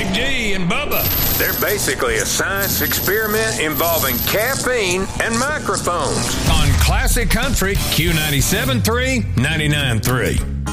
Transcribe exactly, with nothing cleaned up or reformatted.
Big G and Bubba. They're basically a science experiment involving caffeine and microphones. On Classic Country, Q ninety-seven point three, ninety-nine point three.